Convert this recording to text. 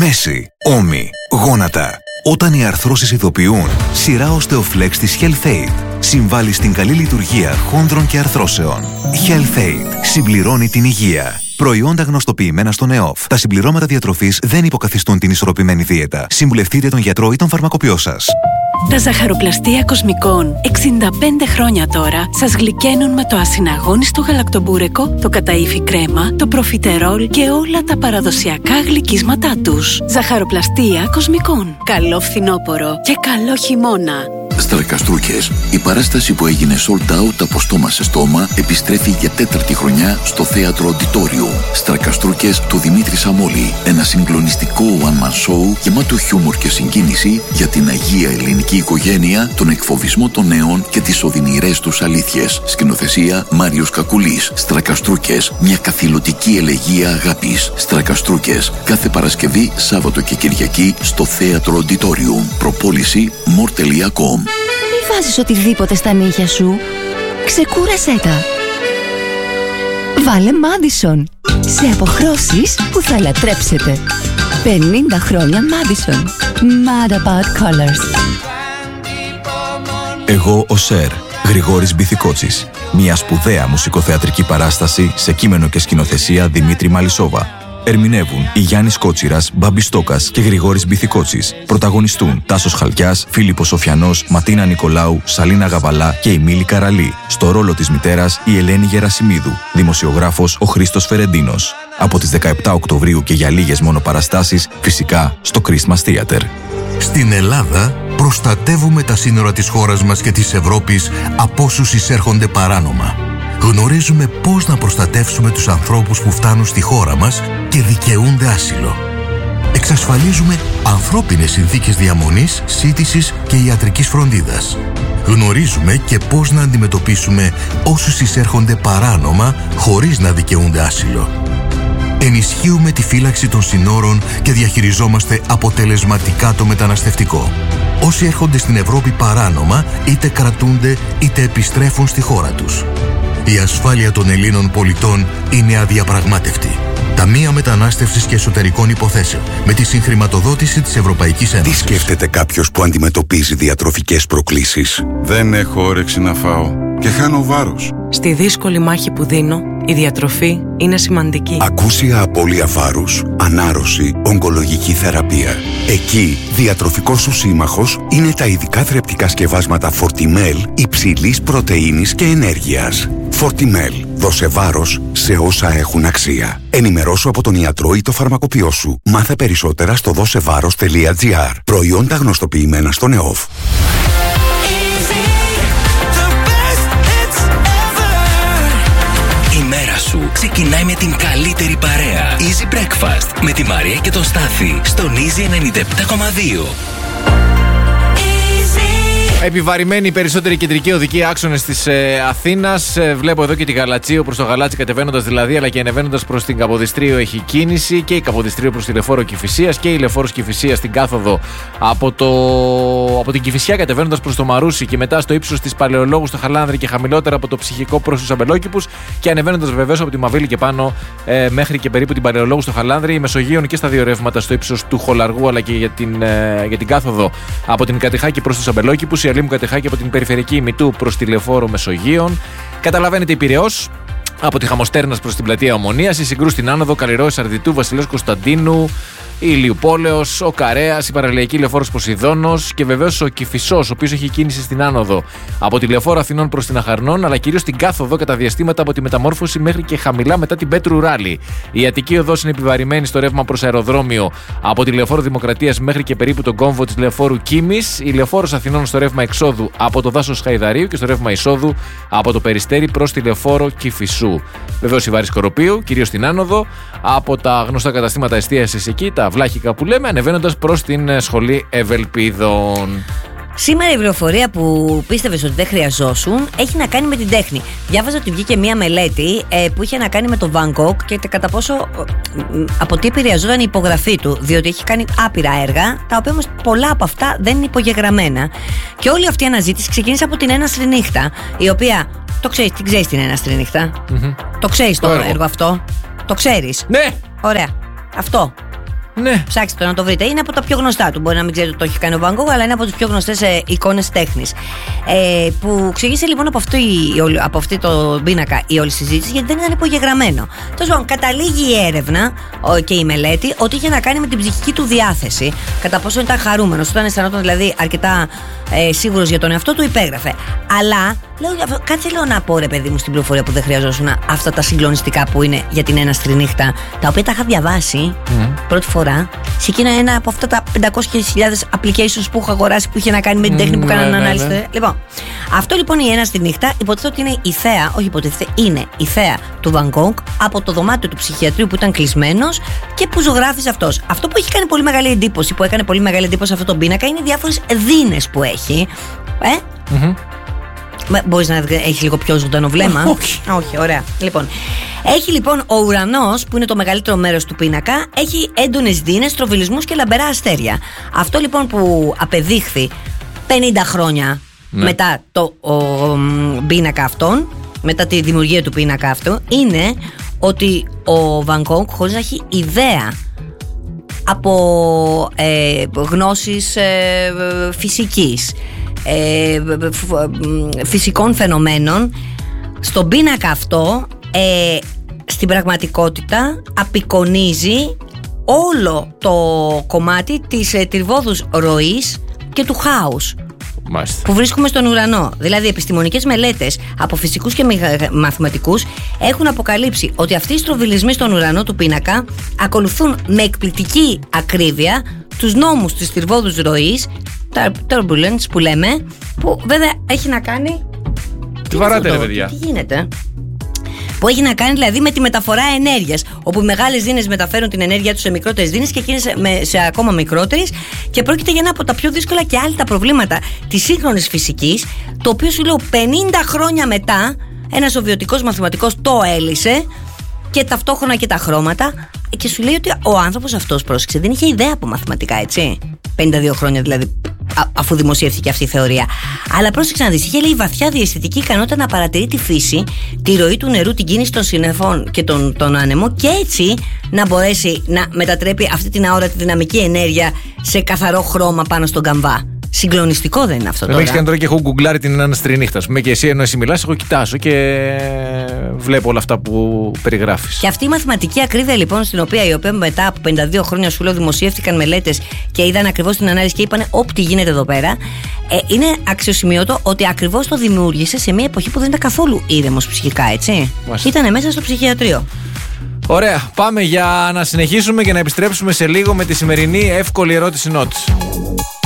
μέση, ώμοι, γόνατα. Όταν οι αρθρώσεις ειδοποιούν, σειρά Osteoflex της HealthAid συμβάλλει στην καλή λειτουργία χόνδρων και αρθρώσεων. HealthAid συμπληρώνει την υγεία. Προϊόντα γνωστοποιημένα στον ΕΟΦ. Τα συμπληρώματα διατροφής δεν υποκαθιστούν την ισορροπημένη δίαιτα. Συμβουλευτείτε τον γιατρό ή τον φαρμακοποιό σας. Τα ζαχαροπλαστεία Κοσμικών, 65 χρόνια τώρα, σας γλυκαίνουν με το ασυναγώνιστο γαλακτομπούρεκο, το καταΐφι κρέμα, το προφιτερόλ και όλα τα παραδοσιακά γλυκίσματά τους. Ζαχαροπλαστεία Κοσμικών. Καλό φθινόπωρο και καλό χειμώνα. Στρακαστρούκες. Η παράσταση που έγινε sold out από στόμα σε στόμα επιστρέφει για 4η χρονιά στο θέατρο Οντιτόριου. Στρακαστρούκες του Δημήτρη Σαμόλη. Ένα συγκλονιστικό one-man show γεμάτο χιούμορ και συγκίνηση για την αγία ελληνική οικογένεια, τον εκφοβισμό των νέων και τις οδυνηρές τους αλήθειες. Σκηνοθεσία Μάριος Κακουλής. Στρακαστρούκες. Μια καθηλωτική ελεγεία αγάπης. Στρακαστρούκες. Κάθε Παρασκευή, Σάββατο και Κυριακή στο θέατρο Οντιτόριου. Προπόληση more.com. Μη βάζεις οτιδήποτε στα νύχια σου. Ξεκούρασέ τα. Βάλε Madison. Σε αποχρώσεις που θα λατρέψετε. 50 χρόνια Madison. Mad about colors. Εγώ ο Σερ, Γρηγόρης Μπιθικότσης. Μια σπουδαία μουσικοθεατρική παράσταση σε κείμενο και σκηνοθεσία Δημήτρη Μαλισσόβα. Ερμηνεύουν η Γιάννης Κότσιρας, Μπάμπης Στόκας και Γρηγόρης Μπιθικότσης. Πρωταγωνιστούν Τάσος Χαλκιάς, Φίλιππος Σοφιανός, Ματίνα Νικολάου, Σαλίνα Γαβαλά και η Μίλη Καραλή. Στο ρόλο της μητέρας η Ελένη Γερασιμίδου. Δημοσιογράφος ο Χρήστος Φερεντίνος. Από τις 17 Οκτωβρίου και για λίγες μόνο παραστάσεις, φυσικά στο Christmas Theater. Στην Ελλάδα προστατεύουμε τα σύνορα της χώρας μας και της Ευρώπης από όσους εισέρχονται παράνομα. Γνωρίζουμε πώς να προστατεύσουμε τους ανθρώπους που φτάνουν στη χώρα μας και δικαιούνται άσυλο. Εξασφαλίζουμε ανθρώπινες συνθήκες διαμονής, σύντησης και ιατρικής φροντίδας. Γνωρίζουμε και πώς να αντιμετωπίσουμε όσους εισέρχονται παράνομα χωρίς να δικαιούνται άσυλο. Ενισχύουμε τη φύλαξη των συνόρων και διαχειριζόμαστε αποτελεσματικά το μεταναστευτικό. Όσοι έρχονται στην Ευρώπη παράνομα είτε κρατούνται είτε επιστρέφουν στη χώρα τους. Η ασφάλεια των Ελλήνων πολιτών είναι αδιαπραγμάτευτη. Ταμεία Μετανάστευσης και Εσωτερικών Υποθέσεων. Με τη συγχρηματοδότηση της Ευρωπαϊκής Ένωσης. Τι σκέφτεται κάποιος που αντιμετωπίζει διατροφικές προκλήσεις? Δεν έχω όρεξη να φάω και χάνω βάρος. Στη δύσκολη μάχη που δίνω, η διατροφή είναι σημαντική. Ακούσια απώλεια βάρους, ανάρρωση, ογκολογική θεραπεία. Εκεί, διατροφικός σου σύμμαχος είναι τα ειδικά θρεπτικά σκευάσματα Fortimel υψηλής πρωτεΐνης και ενέργειας. Fortimel. Δώσε βάρος σε όσα έχουν αξία. Ενημερώσου από τον ιατρό ή το φαρμακοποιό σου. Μάθε περισσότερα στο δώσεβάρος.gr. Προϊόντα γνωστοποιημένα στον ΕΟΦ. Η μέρα σου ξεκινάει με την καλύτερη παρέα. Easy Breakfast με τη Μαρία και τον Στάθη στον Easy 97,2. Επιβαρημένοι οι περισσότεροι κεντρικοί οδικοί άξονες της Αθήνας. Βλέπω εδώ και τη Γαλατσίου προς το Γαλάτσι κατεβαίνοντας δηλαδή, αλλά και ανεβαίνοντας προς την Καποδιστρίο έχει κίνηση, και η Καποδιστρίο προς τη Λεφόρο Κηφισίας και η Λεφόρος Κηφισίας στην κάθοδο από την Κηφισιά κατεβαίνοντας προς το Μαρούσι και μετά στο ύψος της Παλαιολόγου στο Χαλάνδρη και χαμηλότερα από το Ψυχικό προς τους Αμπελόκηπους και ανεβαίνοντας βεβαίως από τη Μαβίλη και πάνω μέχρι και περίπου την Παλαιολόγου στο Χαλάνδρη, Μεσογείων και στα δύο ρεύματα στο ύψος του Χολαργού, αλλά και για την κάθοδο από την Κατηχάκη προς τους Αμπελόκηπους. Μου Κατεχάκη από την περιφερειακή ημιτού προς τη Λεφόρο Μεσογείων. Καταλαβαίνετε, η Πειραιώς από τη Χαμοστέρνας προς την πλατεία Ομονίας, η Συγκρού στην Άνοδο, Καλλιρόης Αρδιτού, Βασιλέως Κωνσταντίνου, η Ηλιουπόλεως, ο Καρέας, η Παραλιακή Λεφόρος Ποσειδώνος και βεβαίως ο Κηφισός, ο οποίος έχει κίνηση στην Άνοδο από τη Λεφόρο Αθηνών προς την Αχαρνών, αλλά κυρίως στην κάθοδο κατά διαστήματα από τη Μεταμόρφωση μέχρι και χαμηλά μετά την Πέτρου Ράλη. Η Αττική Οδός είναι επιβαρημένη στο ρεύμα προς αεροδρόμιο από τη Λεφόρο Δημοκρατίας μέχρι και περίπου τον κόμβο της Λεφόρου Κίμης, η Λεφόρος Αθηνών στο ρεύμα εξόδου από το δάσος Χαϊδαρίου και στο ρεύμα εισόδου από το Περιστέρι προς τη Λεφόρο Κηφισού. Βεβαίως η Βάρης Κοροπίου, κυρίως στην Άνοδο, από τα γνωστά καταστήματα εστίασης εκεί, τα βλάχικα που λέμε, ανεβαίνοντας προς την Σχολή Ευελπίδων. Σήμερα η πληροφορία που πίστευες ότι δεν χρειαζόσουν έχει να κάνει με την τέχνη. Διάβαζα ότι βγήκε μία μελέτη που είχε να κάνει με τον Van Gogh και κατά πόσο από τι επηρεαζόταν η υπογραφή του. Διότι έχει κάνει άπειρα έργα, τα οποία όμως πολλά από αυτά δεν είναι υπογεγραμμένα. Και όλη αυτή η αναζήτηση ξεκίνησε από την Έναστρη Νύχτα, η οποία. Το ξέρεις, την ξέρεις την Έναστρη Νύχτα? Το ξέρεις το έργο αυτό? Το ξέρεις? Ναι! Ωραία. Αυτό. Ναι. Ψάξτε το να το βρείτε. Είναι από τα πιο γνωστά του. Μπορεί να μην ξέρετε ότι το έχει κάνει ο Van Gogh, αλλά είναι από τις πιο γνωστές εικόνες τέχνης. Που ξηγήσε λοιπόν από αυτή το πίνακα η όλη συζήτηση, γιατί δεν ήταν υπογεγραμμένο. Τέλος πάντων, καταλήγει η έρευνα και η μελέτη ότι είχε να κάνει με την ψυχική του διάθεση. Κατά πόσο ήταν χαρούμενος, όταν αισθανόταν δηλαδή αρκετά σίγουρος για τον εαυτό του, υπέγραφε. Αλλά κάτι θέλω να πω, ρε παιδί μου, στην πληροφορία που δεν χρειαζόσουν αυτά τα συγκλονιστικά που είναι για την έναστρη νύχτα, τα οποία τα είχα διαβάσει πρώτη φορά σε εκείνα ένα από αυτά τα 500.000 applications που έχω αγοράσει που είχε να κάνει με την τέχνη που κάνανε ανάλυση. Λοιπόν, αυτό λοιπόν η έναστρη νύχτα υποτίθεται ότι είναι η θέα, όχι υποτίθεται, είναι η θέα του Van Gogh από το δωμάτιο του ψυχιατρίου που ήταν κλεισμένος και που ζωγράφιζε αυτός. Αυτό που έχει κάνει πολύ μεγάλη εντύπωση, που έκανε πολύ μεγάλη εντύπωση αυτό το πίνακα, είναι οι διάφορες δίνες που έχει. Μπορείς να έχει λίγο πιο ζωντανό βλέμμα? Όχι, ωραία. Λοιπόν, έχει λοιπόν ο ουρανός, που είναι το μεγαλύτερο μέρος του πίνακα, έχει έντονες δίνες, τροβιλισμούς και λαμπερά αστέρια. Αυτό λοιπόν που απεδείχθη 50 χρόνια μετά το πίνακα αυτόν, μετά τη δημιουργία του πίνακα αυτού, είναι ότι ο Van Gogh, χωρίς να έχει ιδέα από γνώσεις φυσικής, φυσικών φαινομένων, στον πίνακα αυτό στην πραγματικότητα απεικονίζει όλο το κομμάτι της τριβόδους ροής και του χάους που βρίσκουμε στον ουρανό. Δηλαδή, επιστημονικές μελέτες από φυσικούς και μαθηματικούς έχουν αποκαλύψει ότι αυτοί οι στροβιλισμοί στον ουρανό του πίνακα ακολουθούν με εκπληκτική ακρίβεια τους νόμους της τριβόδους ροής, τα turbulence που λέμε, που βέβαια έχει να κάνει. Τι βαράτε, ρε παιδιά? Τι γίνεται? Που έχει να κάνει δηλαδή με τη μεταφορά ενέργειας, όπου οι μεγάλες δίνες μεταφέρουν την ενέργειά τους σε μικρότερες δίνες και εκείνες σε ακόμα μικρότερες, και πρόκειται για ένα από τα πιο δύσκολα και άλλα τα προβλήματα της σύγχρονης φυσικής, το οποίο σου λέω 50 χρόνια μετά ένας σοβιετικός μαθηματικός το έλυσε, και ταυτόχρονα και τα χρώματα, και σου λέει ότι ο άνθρωπος αυτός, πρόσεξε, δεν είχε ιδέα από μαθηματικά, έτσι. 52 χρόνια δηλαδή αφού δημοσιεύθηκε αυτή η θεωρία. Αλλά πρόσεξε να δεις, είχε λέει βαθιά διαισθητική ικανότητα να παρατηρεί τη φύση, τη ροή του νερού, την κίνηση των συννεφών και τον άνεμο, και έτσι να μπορέσει να μετατρέπει αυτή την αόρατη δυναμική ενέργεια σε καθαρό χρώμα πάνω στον καμβά. Συγκλονιστικό δεν είναι αυτό τώρα? Με έχεις κάνει τώρα και έχω γκουγκλάρει την έναστρη νύχτα. Και εσύ, ενώ εσύ μιλάς, εγώ κοιτάζω και βλέπω όλα αυτά που περιγράφεις. Και αυτή η μαθηματική ακρίβεια λοιπόν, στην οποία μετά από 52 χρόνια σου λέω δημοσιεύτηκαν μελέτες και είδαν ακριβώς την ανάλυση και είπαν ό,τι γίνεται εδώ πέρα, είναι αξιοσημείωτο ότι ακριβώς το δημιούργησε σε μια εποχή που δεν ήταν καθόλου ήρεμος ψυχικά, έτσι. Ήτανε μέσα στο ψυχιατρίο. Ωραία, πάμε για να συνεχίσουμε και να επιστρέψουμε σε λίγο με τη σημερινή εύκολη ερώτηση νότης.